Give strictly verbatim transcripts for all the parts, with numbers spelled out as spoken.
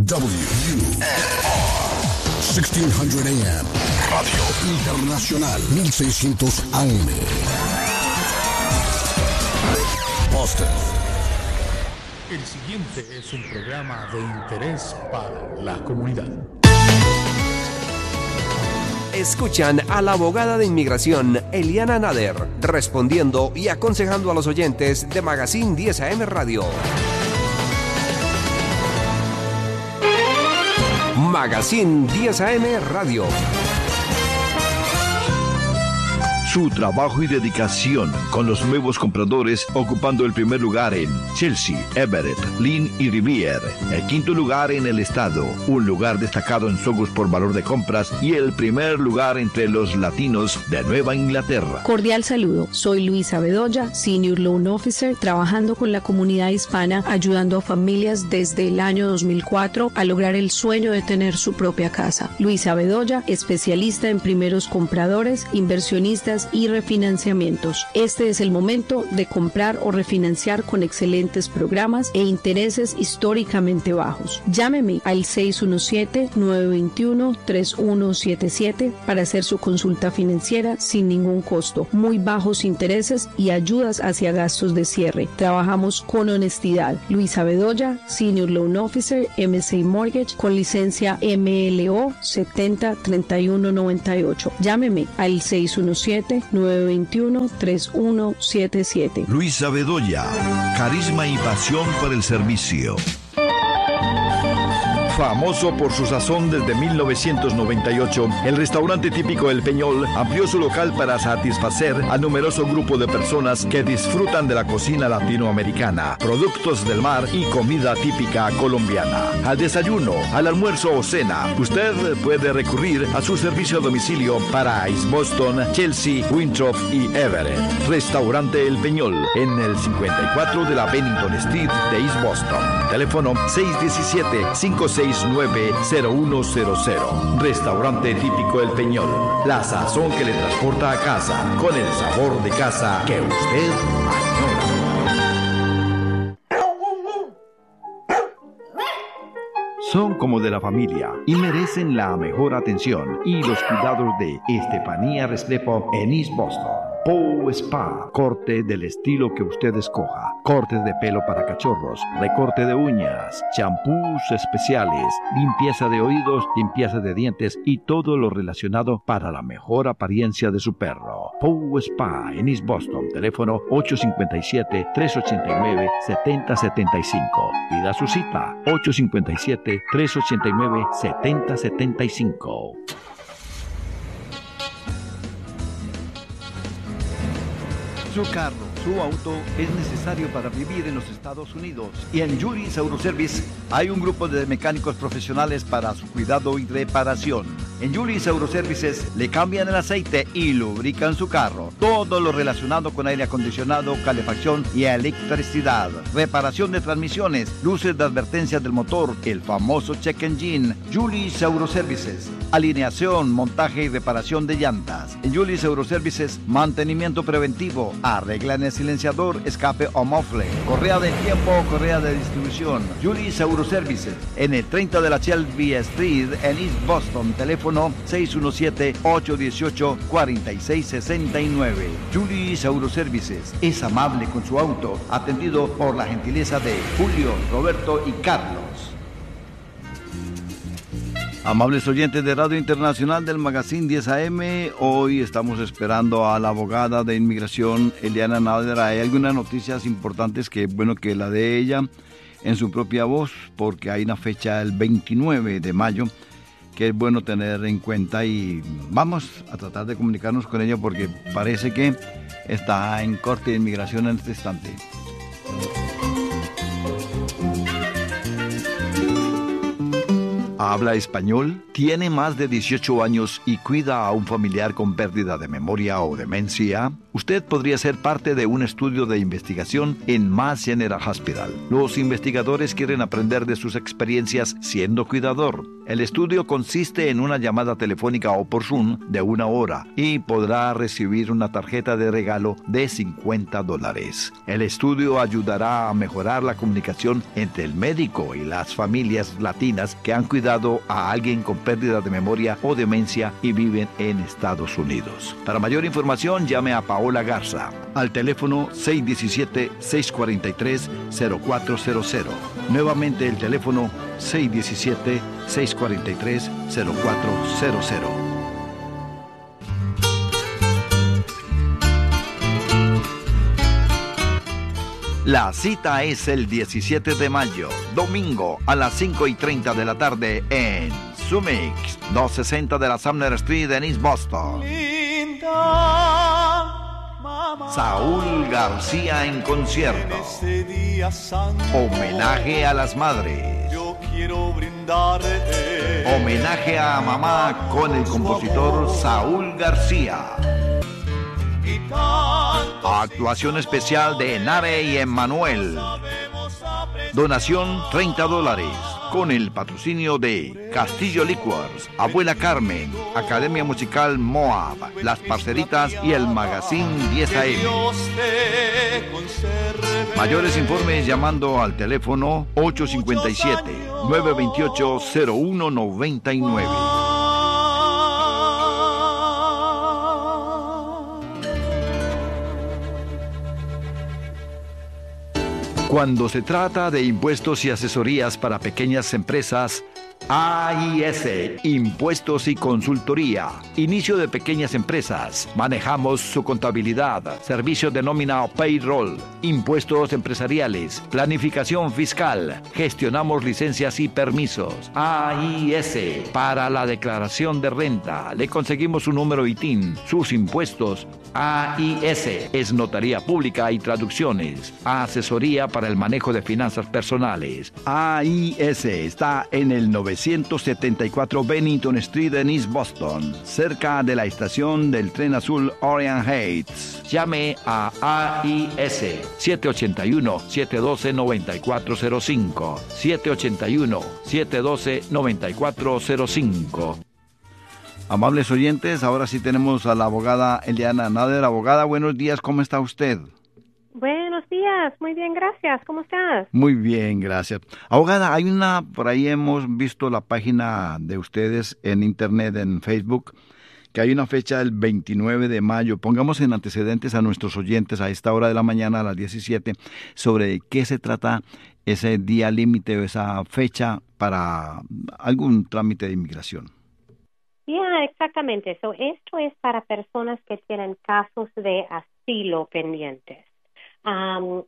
W U N R sixteen hundred A M Radio Internacional mil seiscientos A M Boston. El siguiente es un programa de interés para la comunidad. Escuchan a la abogada de inmigración, Eliana Nader, respondiendo y aconsejando a los oyentes de Magazine diez A M Radio. Magazine diez A M Radio. Su trabajo y dedicación con los nuevos compradores ocupando el primer lugar en Chelsea, Everett, Lynn y Rivier. El quinto lugar en el estado, un lugar destacado en Sogus por valor de compras y el primer lugar entre los latinos de Nueva Inglaterra. Cordial saludo, soy Luisa Bedoya, Senior Loan Officer, trabajando con la comunidad hispana, ayudando a familias desde el año dos mil cuatro a lograr el sueño de tener su propia casa. Luisa Bedoya, especialista en primeros compradores, inversionistas y refinanciamientos. Este es el momento de comprar o refinanciar con excelentes programas e intereses históricamente bajos. Llámeme al seis uno siete, nueve dos uno, tres uno siete siete para hacer su consulta financiera sin ningún costo, muy bajos intereses y ayudas hacia gastos de cierre. Trabajamos con honestidad. Luisa Bedoya, Senior Loan Officer, M C Mortgage, con licencia M L O setenta treinta y uno noventa y ocho. Llámeme al seis uno siete, nueve dos uno, tres uno siete siete. Luisa Bedoya, carisma y pasión por el servicio. Famoso por su sazón desde mil novecientos noventa y ocho, el restaurante típico El Peñol amplió su local para satisfacer al numeroso grupo de personas que disfrutan de la cocina latinoamericana, productos del mar y comida típica colombiana. Al desayuno, al almuerzo o cena, usted puede recurrir a su servicio a domicilio para East Boston, Chelsea, Winthrop y Everett. Restaurante El Peñol, en el cincuenta y cuatro de la Bennington Street de East Boston. Teléfono seis uno siete, cinco seis nueve, cero uno cero cero. Restaurante típico El Peñol. La sazón que le transporta a casa, con el sabor de casa que usted añora. Son como de la familia y merecen la mejor atención y los cuidados de Estefanía Restrepo en East Boston. Pow Spa, corte del estilo que usted escoja, cortes de pelo para cachorros, recorte de uñas, champús especiales, limpieza de oídos, limpieza de dientes y todo lo relacionado para la mejor apariencia de su perro. Pow Spa en East Boston, teléfono ocho cinco siete, tres ocho nueve, siete cero siete cinco. Pida su cita ocho cinco siete, tres ocho nueve, siete cero siete cinco. Su carro, su auto es necesario para vivir en los Estados Unidos. Y en Julius Autoservice hay un grupo de mecánicos profesionales para su cuidado y reparación. En Julius Autoservices le cambian el aceite y lubrican su carro. Todo lo relacionado con aire acondicionado, calefacción y electricidad. Reparación de transmisiones, luces de advertencia del motor, el famoso check engine. Julius Autoservices. Alineación, montaje y reparación de llantas. En Julius Autoservices, mantenimiento preventivo. Arreglan el silenciador, escape o mofle. Correa de tiempo o correa de distribución. Julius Autoservices. En el treinta de la Shelby Street en East Boston. Teléfono seis uno siete, ocho uno ocho, cuatro seis seis nueve. Julius Autoservices es amable con su auto, atendido por la gentileza de Julio, Roberto y Carlos. Amables oyentes de Radio Internacional del Magazine diez A M, hoy estamos esperando a la abogada de inmigración, Eliana Nader. Hay algunas noticias importantes que, bueno, que la de ella en su propia voz, porque hay una fecha el veintinueve de mayo que es bueno tener en cuenta y vamos a tratar de comunicarnos con ella porque parece que está en corte de inmigración en este instante. ¿Habla español? ¿Tiene más de dieciocho años y cuida a un familiar con pérdida de memoria o demencia? Usted podría ser parte de un estudio de investigación en Mass General Hospital. Los investigadores quieren aprender de sus experiencias siendo cuidador. El estudio consiste en una llamada telefónica o por Zoom de una hora y podrá recibir una tarjeta de regalo de cincuenta dólares. El estudio ayudará a mejorar la comunicación entre el médico y las familias latinas que han cuidado a alguien con pérdida de memoria o demencia y viven en Estados Unidos. Para mayor información, llame a Paola Garza al teléfono seis uno siete, seis cuatro tres, cero cuatro cero cero. Nuevamente el teléfono seis uno siete, seis cuatro tres, cero cuatro cero cero. La cita es el diecisiete de mayo, domingo, a las cinco y treinta de la tarde en Sumix, doscientos sesenta de la Sumner Street en East Boston. Saúl García en concierto. Homenaje a las madres. Yo quiero brindarte. Homenaje a mamá con el compositor Saúl García. Actuación especial de Nare y Emmanuel. Donación treinta dólares. Con el patrocinio de Castillo Liquors, Abuela Carmen, Academia Musical Moab, Las Parceritas y el Magazine diez A M. Mayores informes llamando al teléfono ocho cinco siete, nueve dos ocho, cero uno nueve nueve. Cuando se trata de impuestos y asesorías para pequeñas empresas, A I S, Impuestos y Consultoría, inicio de pequeñas empresas, manejamos su contabilidad, servicios de nómina o payroll, impuestos empresariales, planificación fiscal, gestionamos licencias y permisos. A I S, para la declaración de renta, le conseguimos su número I T I N, sus impuestos. A I S es notaría pública y traducciones, asesoría para el manejo de finanzas personales. A I S está en el novecientos setenta y cuatro Bennington Street en East Boston, cerca de la estación del tren azul Orient Heights. Llame a A I S siete ocho uno, siete uno dos, nueve cuatro cero cinco, siete ocho uno, siete uno dos, nueve cuatro cero cinco. Amables oyentes, ahora sí tenemos a la abogada Eliana Nader. Abogada, buenos días, ¿cómo está usted? Buenos días, muy bien, gracias. ¿Cómo estás? Muy bien, gracias. Abogada, hay una, por ahí hemos visto la página de ustedes en internet, en Facebook, que hay una fecha del veintinueve de mayo. Pongamos en antecedentes a nuestros oyentes a esta hora de la mañana, a las diecisiete, sobre qué se trata ese día límite o esa fecha para algún trámite de inmigración. Ya, yeah, exactamente. So, esto es para personas que tienen casos de asilo pendientes. Um,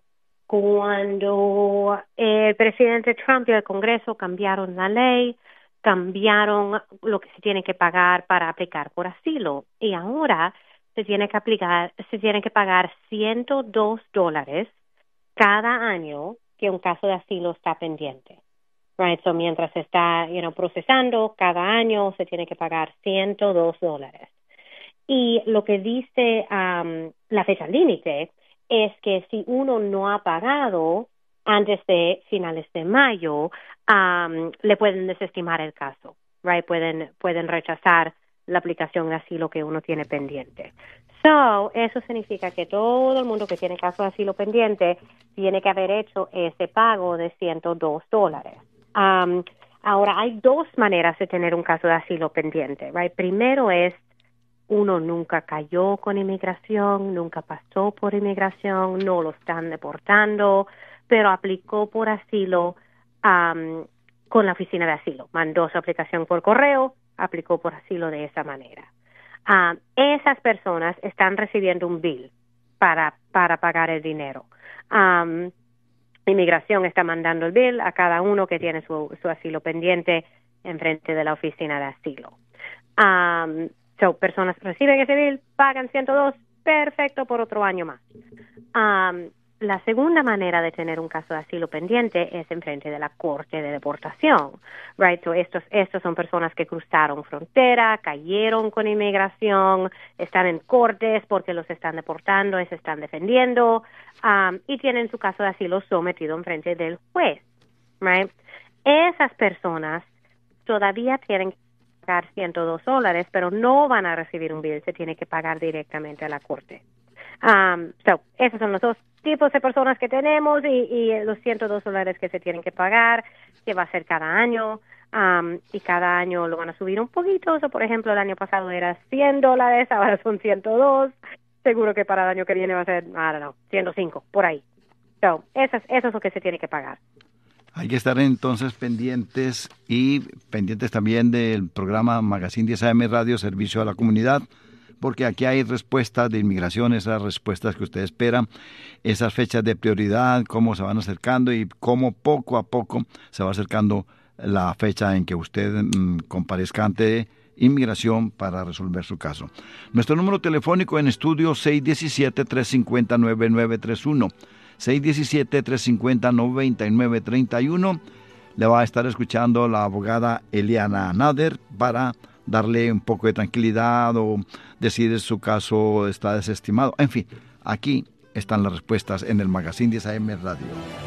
cuando el presidente Trump y el Congreso cambiaron la ley, cambiaron lo que se tiene que pagar para aplicar por asilo. Y ahora se tiene que aplicar, se tiene que pagar ciento dos dólares cada año que un caso de asilo está pendiente. Right, so mientras se está, you know, procesando, cada año se tiene que pagar ciento dos dólares. Y lo que dice um, la fecha límite es que si uno no ha pagado antes de finales de mayo, um, le pueden desestimar el caso, right? Pueden, pueden rechazar la aplicación de asilo que uno tiene pendiente. So, eso significa que todo el mundo que tiene caso de asilo pendiente tiene que haber hecho ese pago de ciento dos dólares. Um, ahora, hay dos maneras de tener un caso de asilo pendiente, right? Primero es, uno nunca cayó con inmigración, nunca pasó por inmigración, no lo están deportando, pero aplicó por asilo um, con la oficina de asilo. Mandó su aplicación por correo, aplicó por asilo de esa manera. Um, esas personas están recibiendo un bill para, para pagar el dinero. Um, Inmigración está mandando el bill a cada uno que tiene su, su asilo pendiente en frente de la oficina de asilo. Um, so, personas reciben ese bill, pagan ciento dos, perfecto, por otro año más. Um, la segunda manera de tener un caso de asilo pendiente es en frente de la corte de deportación. Right? So, estos, estos son personas que cruzaron frontera, cayeron con inmigración, están en cortes porque los están deportando y se están defendiendo. Um, y tienen su caso de asilo sometido en frente del juez, right? Esas personas todavía tienen que pagar ciento dos dólares, pero no van a recibir un bill, se tiene que pagar directamente a la corte. Um, so, esos son los dos tipos de personas que tenemos y, y los ciento dos dólares que se tienen que pagar, que va a ser cada año, um, y cada año lo van a subir un poquito. So, por ejemplo, el año pasado era cien dólares, ahora son ciento dos. Seguro que para el año que viene va a ser, I don't know, ciento cinco, por ahí. So, eso es, eso es lo que se tiene que pagar. Hay que estar entonces pendientes y pendientes también del programa Magazine diez A M Radio, Servicio a la Comunidad, porque aquí hay respuestas de inmigración, esas respuestas que usted espera, esas fechas de prioridad, cómo se van acercando y cómo poco a poco se va acercando la fecha en que usted mmm, comparezca ante inmigración para resolver su caso. Nuestro número telefónico en estudio seis uno siete, tres cinco cero, nueve nueve tres uno. seis uno siete, tres cinco cero, nueve nueve tres uno. Le va a estar escuchando la abogada Eliana Nader para darle un poco de tranquilidad o decir su caso está desestimado. En fin, aquí están las respuestas en el Magazine diez A M Radio.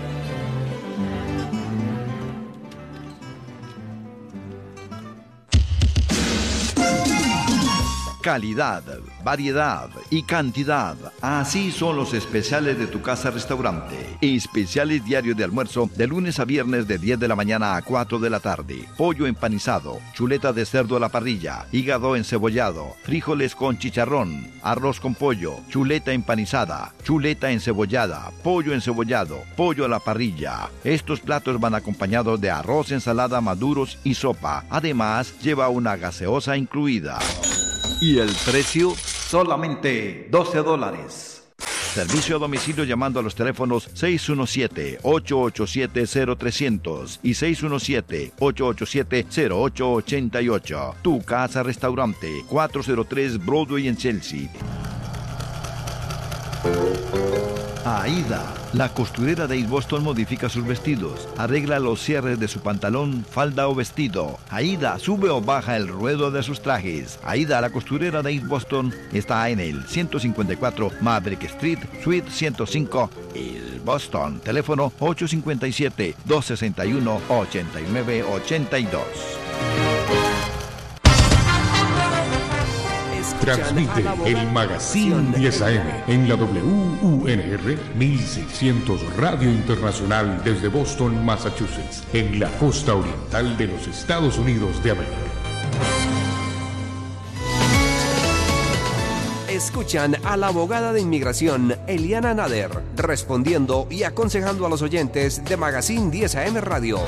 Calidad, variedad y cantidad. Así son los especiales de tu casa restaurante. Especiales diarios de almuerzo de lunes a viernes de diez de la mañana a cuatro de la tarde. Pollo empanizado, chuleta de cerdo a la parrilla, hígado encebollado, frijoles con chicharrón, arroz con pollo, chuleta empanizada, chuleta encebollada, pollo encebollado, pollo a la parrilla. Estos platos van acompañados de arroz, ensalada, maduros y sopa. Además, lleva una gaseosa incluida. Y el precio, solamente doce dólares. Servicio a domicilio llamando a los teléfonos seis uno siete, ocho ocho siete, cero tres cero cero y seis uno siete, ocho ocho siete, cero ocho ocho ocho. Tu Casa Restaurante, cuatrocientos tres Broadway en Chelsea. Aida, la costurera de East Boston, modifica sus vestidos, arregla los cierres de su pantalón, falda o vestido. Aida sube o baja el ruedo de sus trajes. Aida, la costurera de East Boston, está en el ciento cincuenta y cuatro Maverick Street, Suite ciento cinco, East Boston. Teléfono ocho cinco siete, dos seis uno, ocho nueve ocho dos. Transmite el Magazine diez A M en la W U N R mil seiscientos Radio Internacional desde Boston, Massachusetts, en la costa oriental de los Estados Unidos de América. Escuchan a la abogada de inmigración Eliana Nader, respondiendo y aconsejando a los oyentes de Magazine diez A M Radio.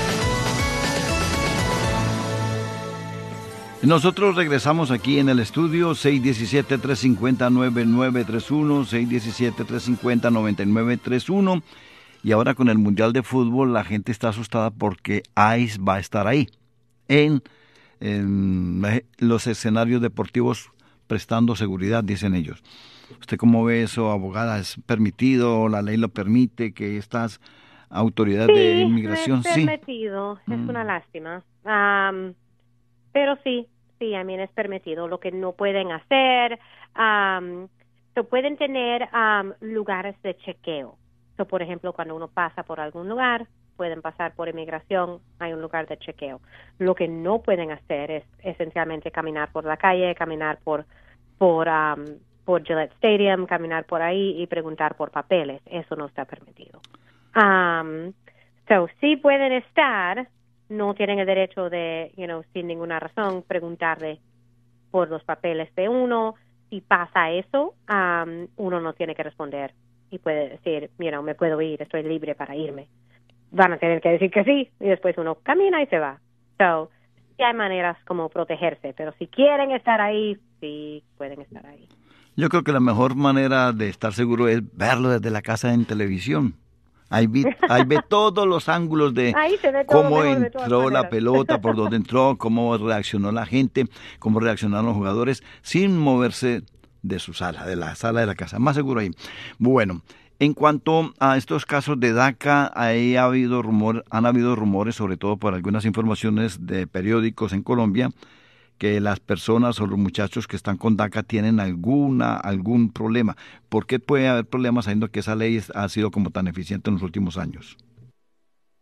Nosotros regresamos aquí en el estudio seis uno siete, tres cinco cero, nueve nueve tres uno, seis uno siete, tres cinco cero, nueve nueve tres uno. Y ahora con el Mundial de Fútbol la gente está asustada porque ICE va a estar ahí, en, en los escenarios deportivos prestando seguridad, dicen ellos. ¿Usted cómo ve eso, abogada? ¿Es permitido? ¿La ley lo permite que estas autoridades sí, de inmigración? Es permitido, sí, es mm. una lástima. Um, Pero sí, sí, a mí es permitido. Lo que no pueden hacer, um, so pueden tener um, lugares de chequeo. So, por ejemplo, cuando uno pasa por algún lugar, pueden pasar por inmigración, hay un lugar de chequeo. Lo que no pueden hacer es esencialmente caminar por la calle, caminar por por um, por Gillette Stadium, caminar por ahí y preguntar por papeles. Eso no está permitido. Um, so, sí pueden estar. No tienen el derecho de, you know, sin ninguna razón, preguntarle por los papeles de uno. Si pasa eso, um, uno no tiene que responder y puede decir, you know, me puedo ir, estoy libre para irme. Van a tener que decir que sí y después uno camina y se va. So, sí hay maneras como protegerse, pero si quieren estar ahí, sí pueden estar ahí. Yo creo que la mejor manera de estar seguro es verlo desde la casa en televisión. Ahí ve, ahí ve todos los ángulos de cómo entró la pelota, por dónde entró, cómo reaccionó la gente, cómo reaccionaron los jugadores, sin moverse de su sala, de la sala de la casa. Más seguro ahí. Bueno, en cuanto a estos casos de DACA, ahí ha habido rumor, han habido rumores, sobre todo por algunas informaciones de periódicos en Colombia, que las personas o los muchachos que están con DACA tienen alguna algún problema. ¿Por qué puede haber problemas sabiendo que esa ley ha sido como tan eficiente en los últimos años?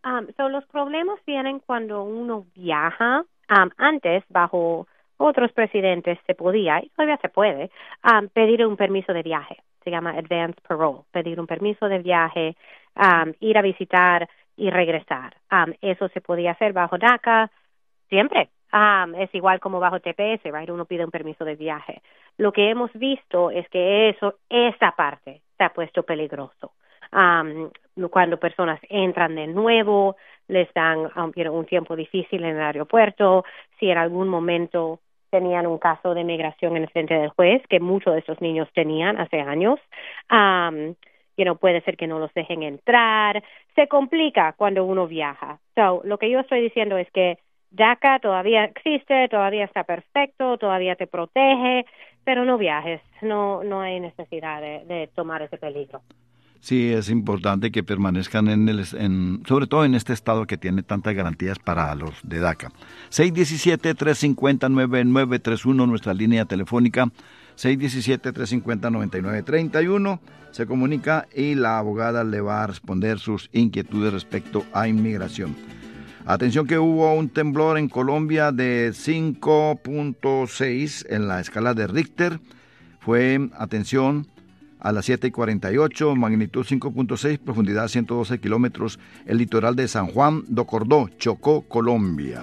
Um, so los problemas vienen cuando uno viaja. Um, antes, bajo otros presidentes, se podía, y todavía se puede, um, pedir un permiso de viaje. Se llama advance parole. Pedir un permiso de viaje, um, ir a visitar y regresar. Um, eso se podía hacer bajo DACA siempre. Um, es igual como bajo T P S, right? Uno pide un permiso de viaje. Lo que hemos visto es que eso, esa parte se ha puesto peligroso. Um, cuando personas entran de nuevo, les dan um, you know, un tiempo difícil en el aeropuerto, si en algún momento tenían un caso de migración en el frente del juez, que muchos de estos niños tenían hace años, um, you know, puede ser que no los dejen entrar, se complica cuando uno viaja. So, lo que yo estoy diciendo es que DACA todavía existe, todavía está perfecto, todavía te protege, pero no viajes, no, no hay necesidad de, de tomar ese peligro. Sí, es importante que permanezcan en el, en, sobre todo en este estado que tiene tantas garantías para los de DACA. seis uno siete, tres cinco cero, nueve nueve tres uno, nuestra línea telefónica, seis uno siete, tres cinco cero, nueve nueve tres uno. Se comunica y la abogada le va a responder sus inquietudes respecto a inmigración. Atención que hubo un temblor en Colombia de cinco punto seis en la escala de Richter. Fue, atención, a las siete y cuarenta y ocho, magnitud cinco punto seis, profundidad ciento doce kilómetros, el litoral de San Juan do Cordó, Chocó, Colombia.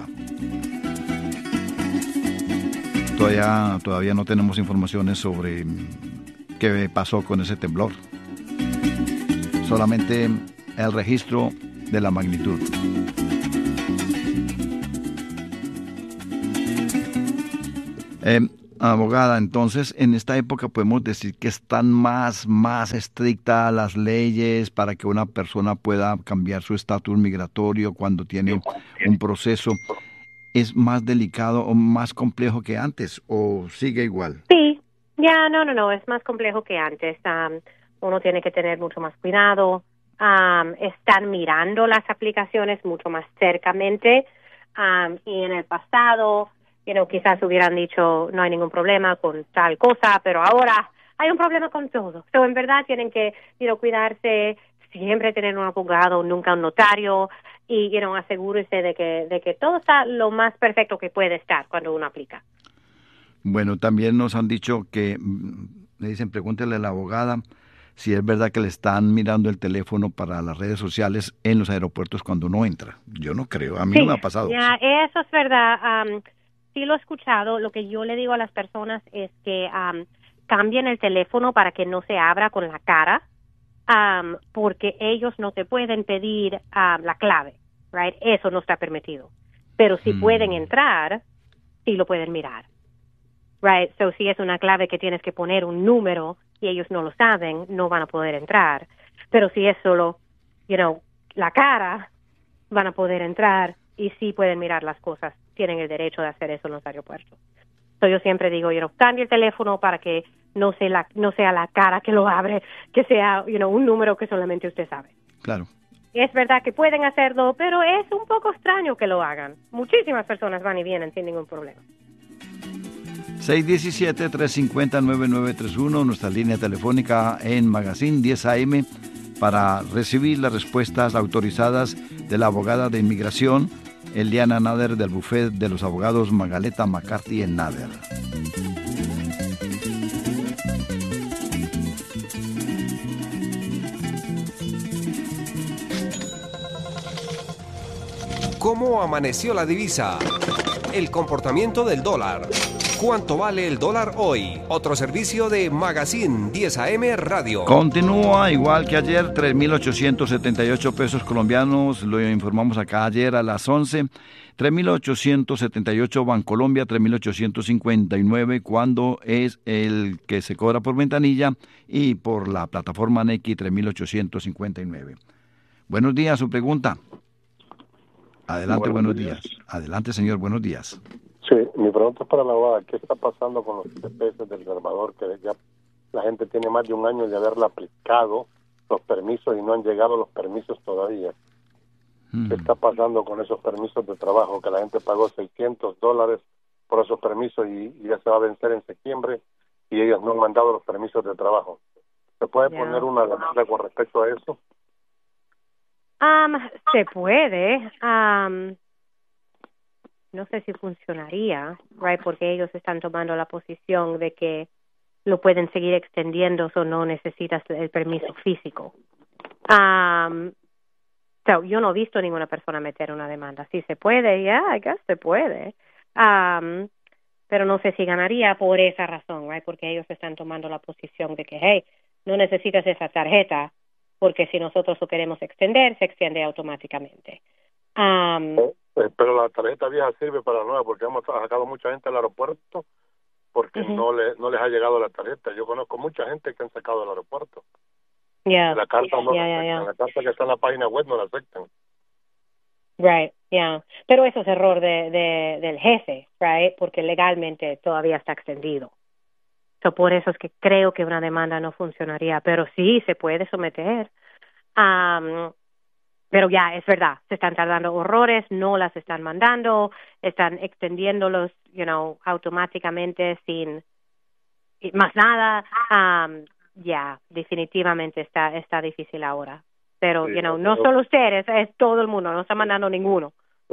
Todavía, todavía no tenemos informaciones sobre qué pasó con ese temblor. Solamente el registro de la magnitud. Eh, Abogada, entonces, en esta época podemos decir que están más, más estrictas las leyes para que una persona pueda cambiar su estatus migratorio cuando tiene un proceso. ¿Es más delicado o más complejo que antes o sigue igual? Sí, ya, yeah, no, no, no, es más complejo que antes. Um, uno tiene que tener mucho más cuidado. Um, están mirando las aplicaciones mucho más cercamente. Um, y en el pasado... You know, quizás hubieran dicho no hay ningún problema con tal cosa, pero ahora hay un problema con todo. So, en verdad tienen que you know, cuidarse, siempre tener un abogado, nunca un notario, y you know, asegúrese de que, de que todo está lo más perfecto que puede estar cuando uno aplica. Bueno, también nos han dicho que, le dicen, pregúntele a la abogada si es verdad que le están mirando el teléfono para las redes sociales en los aeropuertos cuando uno entra. Yo no creo, a mí sí, no me ha pasado. Ya, eso es verdad. Um, Sí lo he escuchado. Lo que yo le digo a las personas es que um, cambien el teléfono para que no se abra con la cara, um, porque ellos no te pueden pedir um, la clave, right? Eso no está permitido. Pero si mm. pueden entrar, sí lo pueden mirar, right? So si es una clave que tienes que poner un número y ellos no lo saben, no van a poder entrar. Pero si es solo, you know, la cara, van a poder entrar y sí pueden mirar las cosas. Tienen el derecho de hacer eso en los aeropuertos. So yo siempre digo, you know, cambie el teléfono para que no sea la, no sea la cara que lo abre, que sea, you know, un número que solamente usted sabe. Claro. Es verdad que pueden hacerlo, pero es un poco extraño que lo hagan. Muchísimas personas van y vienen sin ningún problema. seis uno siete, tres cinco cero, nueve nueve tres uno, nuestra línea telefónica en Magazine diez A M, para recibir las respuestas autorizadas de la abogada de inmigración, Eliana Nader, del bufet de los abogados Magaleta McCarthy en Nader. ¿Cómo amaneció la divisa? El comportamiento del dólar. ¿Cuánto vale el dólar hoy? Otro servicio de Magazine diez A M Radio. Continúa igual que ayer, tres mil ochocientos setenta y ocho pesos colombianos, lo informamos acá ayer a las once, tres mil ochocientos setenta y ocho Bancolombia, tres mil ochocientos cincuenta y nueve, cuando es el que se cobra por ventanilla, y por la plataforma Nequi, tres mil ochocientos cincuenta y nueve. Buenos días, su pregunta. Adelante, buenos, buenos días. días. Adelante, señor, buenos días. Sí, mi pregunta es para la abogada. ¿Qué está pasando con los T P S del Salvador? Que ya la gente tiene más de un año de haberle aplicado los permisos y no han llegado los permisos todavía. Mm. ¿Qué está pasando con esos permisos de trabajo? Que la gente pagó seiscientos dólares por esos permisos y, y ya se va a vencer en septiembre y ellos no han mandado los permisos de trabajo. ¿Se puede yeah. poner una demanda con respecto a eso? Um, se puede. Um, no sé si funcionaría, right, porque ellos están tomando la posición de que lo pueden seguir extendiendo o no necesitas el permiso físico. Um, so, yo no he visto ninguna persona meter una demanda. Sí se puede, yeah, I guess se puede. Um, pero no sé si ganaría por esa razón, right, porque ellos están tomando la posición de que, hey, no necesitas esa tarjeta, porque si nosotros lo queremos extender, se extiende automáticamente. Um, eh, pero la tarjeta vieja sirve para la nueva, porque hemos sacado mucha gente al aeropuerto porque uh-huh. no le, no les ha llegado la tarjeta. Yo conozco mucha gente que han sacado del aeropuerto. Yeah. La carta no yeah, la yeah, aceptan. yeah. La carta que está en la página web no la aceptan. Right, yeah. Pero eso es error de, de del jefe, right? Porque legalmente todavía está extendido. So, por eso es que creo que una demanda no funcionaría, pero sí se puede someter. Um, pero ya, es verdad, se están tardando horrores, no las están mandando, están extendiéndolos, you know, automáticamente sin más nada. Um, ya, yeah, definitivamente está está difícil ahora. Pero, sí, you know, no solo ustedes, es todo el mundo, no está mandando ninguno.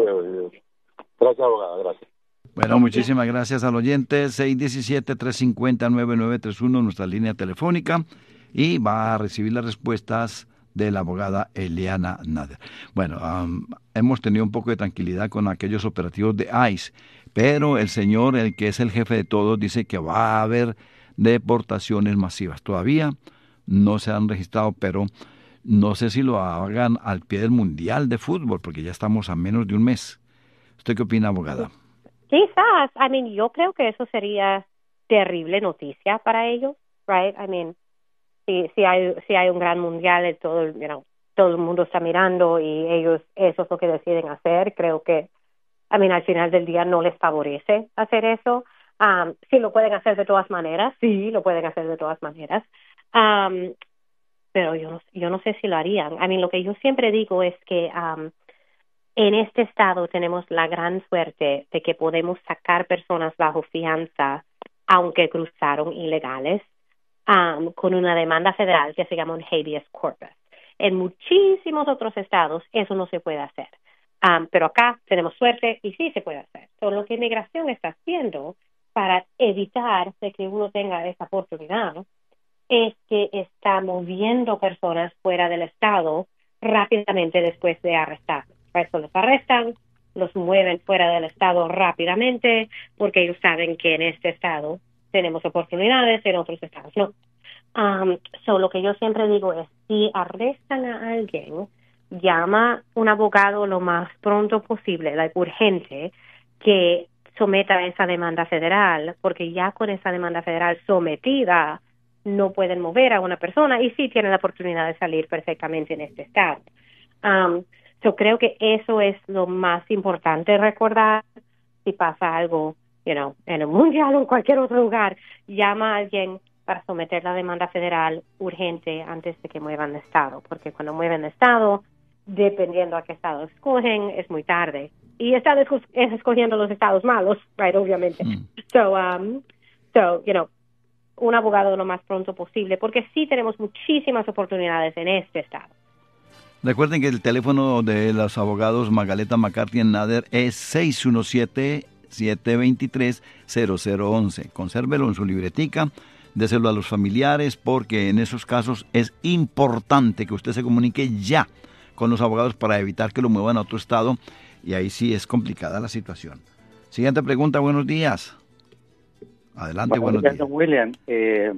Gracias, abogada, gracias. Bueno, muchísimas gracias al oyente. seis uno siete, tres cinco cero, nueve nueve tres uno, nuestra línea telefónica, y va a recibir las respuestas de la abogada Eliana Nader. Bueno, um, hemos tenido un poco de tranquilidad con aquellos operativos de ICE, pero el señor, el que es el jefe de todos, dice que va a haber deportaciones masivas. Todavía no se han registrado, pero no sé si lo hagan al pie del Mundial de Fútbol, porque ya estamos a menos de un mes. ¿Usted qué opina, abogada? Quizás, I mean, yo creo que eso sería terrible noticia para ellos, right? I mean, si si hay si hay un gran mundial, todo, you know, todo el mundo está mirando y ellos eso es lo que deciden hacer. Creo que, I mean, al final del día no les favorece hacer eso. Um, sí lo pueden hacer de todas maneras, sí lo pueden hacer de todas maneras. Um, pero yo no yo no sé si lo harían. I mean, lo que yo siempre digo es que um, en este estado tenemos la gran suerte de que podemos sacar personas bajo fianza aunque cruzaron ilegales um, con una demanda federal que se llama un habeas corpus. En muchísimos otros estados eso no se puede hacer, um, pero acá tenemos suerte y sí se puede hacer. So, lo que inmigración está haciendo para evitar de que uno tenga esa oportunidad es que está moviendo personas fuera del estado rápidamente después de arrestar. Por eso los arrestan, los mueven fuera del estado rápidamente, porque ellos saben que en este estado tenemos oportunidades, en otros estados no. Um, so lo que yo siempre digo es, si arrestan a alguien, llama un abogado lo más pronto posible, like, urgente, que someta esa demanda federal, porque ya con esa demanda federal sometida, no pueden mover a una persona y sí tienen la oportunidad de salir perfectamente en este estado. Um, Yo creo que eso es lo más importante recordar. Si pasa algo, you know, en el mundial o en cualquier otro lugar, llama a alguien para someter la demanda federal urgente antes de que muevan de estado, porque cuando mueven de estado, dependiendo a qué estado escogen, es muy tarde. Y están esco- es escogiendo los estados malos, right, obviamente. Mm. So, um, so, you know, un abogado lo más pronto posible, porque sí tenemos muchísimas oportunidades en este estado. Recuerden que el teléfono de los abogados Magaleta McCarthy en Nader es seis uno siete, siete dos tres, cero cero uno uno. Consérvelo en su libretica, déselo a los familiares, porque en esos casos es importante que usted se comunique ya con los abogados para evitar que lo muevan a otro estado, y ahí sí es complicada la situación. Siguiente pregunta, buenos días. Adelante, buenos días. Don William, eh,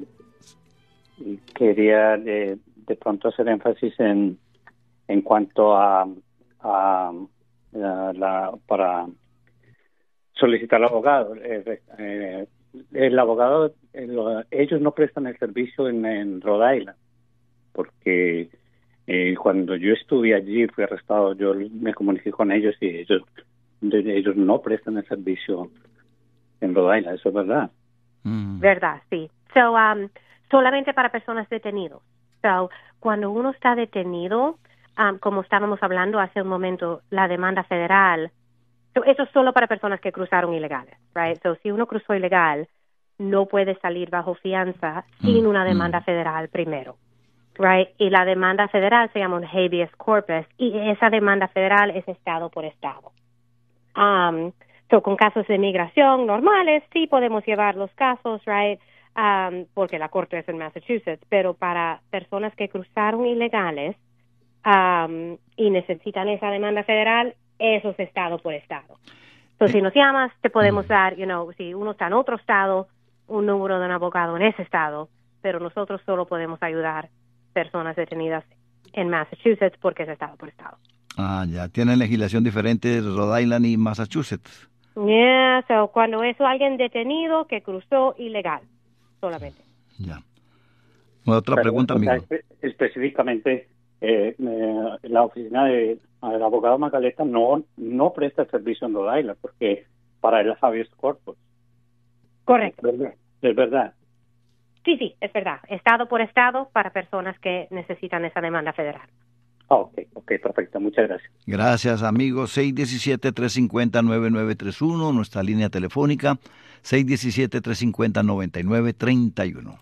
quería de, de pronto hacer énfasis en en cuanto a, a, a la para solicitar al abogado. Eh, eh, el abogado, eh, lo, ellos no prestan el servicio en, en Rhode Island, porque eh, cuando yo estuve allí, fui arrestado, yo me comuniqué con ellos y ellos de, ellos no prestan el servicio en Rhode Island. ¿Eso es verdad? Mm. Verdad, sí. So, um, solamente para personas detenidas. So, cuando uno está detenido, Um, como estábamos hablando hace un momento, la demanda federal, so, eso es solo para personas que cruzaron ilegales, right? So, si uno cruzó ilegal, no puede salir bajo fianza sin una demanda mm. federal primero. right? Y la demanda federal se llama un habeas corpus, y esa demanda federal es estado por estado. Um, so con casos de migración normales, sí podemos llevar los casos, right? Um, porque la corte es en Massachusetts, pero para personas que cruzaron ilegales um, y necesitan esa demanda federal, eso es estado por estado. Entonces, si nos llamas, te podemos dar, you know, si uno está en otro estado, un número de un abogado en ese estado, pero nosotros solo podemos ayudar personas detenidas en Massachusetts porque es estado por estado. Ah, ya. Tienen legislación diferente Rhode Island y Massachusetts. Yeah, so cuando es alguien detenido que cruzó ilegal, solamente. Ya. Otra Pero, pregunta, o sea, amigo. espe- específicamente, eh, eh, la oficina de del abogado Magaleta no no presta servicio en Rhode Island porque para el habeas corpus. Correcto. Es verdad. Es verdad. Sí, sí, es verdad. Estado por estado para personas que necesitan esa demanda federal. Ah, ok, ok, perfecto. Muchas gracias. Gracias, amigos. seis uno siete, tres cinco cero, nueve nueve tres uno, nuestra línea telefónica, seis uno siete, tres cinco cero, nueve nueve tres uno.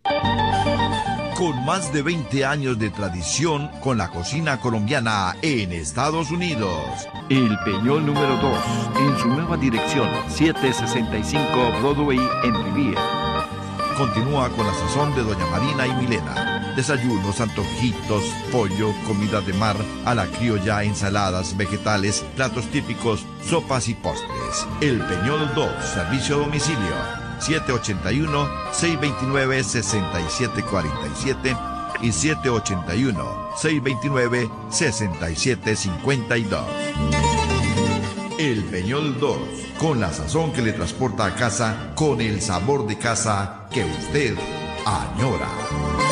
Con más de veinte años de tradición con la cocina colombiana en Estados Unidos. El Peñol número dos, en su nueva dirección, setecientos sesenta y cinco Broadway en Riviera. Continúa con la sazón de Doña Marina y Milena. Desayunos, antojitos, pollo, comida de mar, a la criolla, ensaladas, vegetales, platos típicos, sopas y postres. El Peñol dos, servicio a domicilio. siete ocho uno, seis dos nueve, seis siete cuatro siete y siete ocho uno, seis dos nueve, seis siete cinco dos. El Peñol dos, con la sazón que le transporta a casa, con el sabor de casa que usted añora.